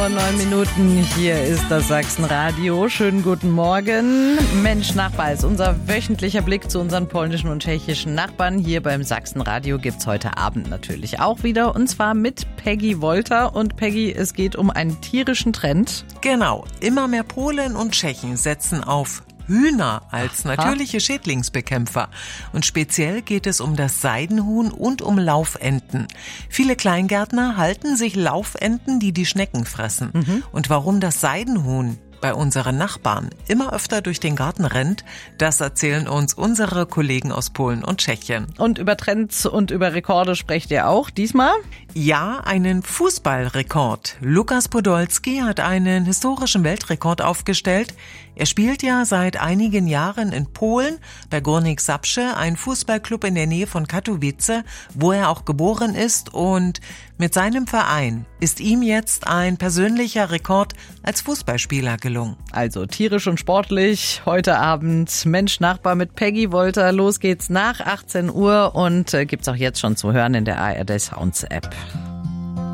9 Minuten, hier ist das Sachsenradio. Schönen guten Morgen. Mensch, Nachbar ist unser wöchentlicher Blick zu unseren polnischen und tschechischen Nachbarn. Hier beim Sachsenradio gibt's heute Abend natürlich auch wieder, und zwar mit Peggy Wolter. Und Peggy, es geht um einen tierischen Trend. Genau, immer mehr Polen und Tschechen setzen auf Hühner als natürliche Schädlingsbekämpfer. Und speziell geht es um das Seidenhuhn und um Laufenten. Viele Kleingärtner halten sich Laufenten, die die Schnecken fressen. Und warum das Seidenhuhn bei unseren Nachbarn immer öfter durch den Garten rennt, das erzählen uns unsere Kollegen aus Polen und Tschechien. Und über Trends und über Rekorde sprecht ihr auch diesmal? Ja, einen Fußballrekord. Lukas Podolski hat einen historischen Weltrekord aufgestellt. Er spielt ja seit einigen Jahren in Polen bei Górnik Zabrze, ein Fußballclub in der Nähe von Katowice, wo er auch geboren ist, und mit seinem Verein ist ihm jetzt ein persönlicher Rekord als Fußballspieler gelungen. Also tierisch und sportlich, heute Abend Mensch Nachbar mit Peggy Wolter. Los geht's nach 18 Uhr und gibt's auch jetzt schon zu hören in der ARD Sounds App.